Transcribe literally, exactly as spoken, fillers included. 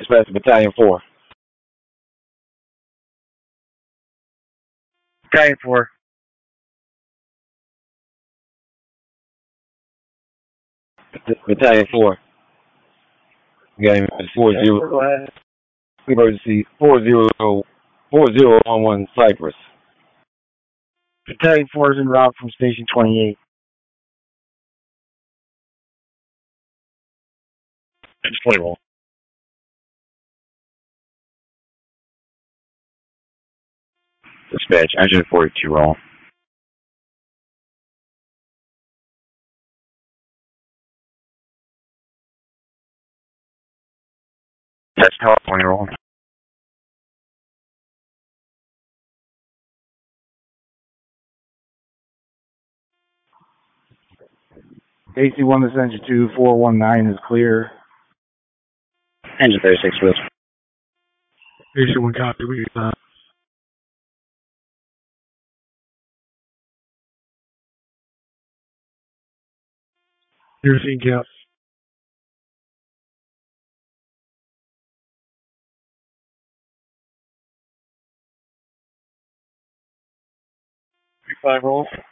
dispatch to Battalion four. Battalion four. Battalion four. We got four zero. Go ahead. Emergency four zero four zero one one Cypress. Battalion four is en route from Station twenty-eight. twenty roll. Dispatch, engine forty-two roll. That's power twenty roll. A C one to Engine two, four one nine is clear. Engine thirty-six wheels. A C one copy, we get that. European cap. Five roll.